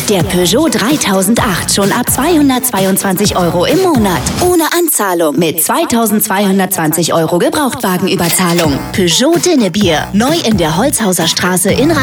Der Peugeot 3008 schon ab 222 € im Monat. Ohne Anzahlung mit 2220 € Gebrauchtwagenüberzahlung. Peugeot Dinnebier. Neu in der Holzhauser Straße in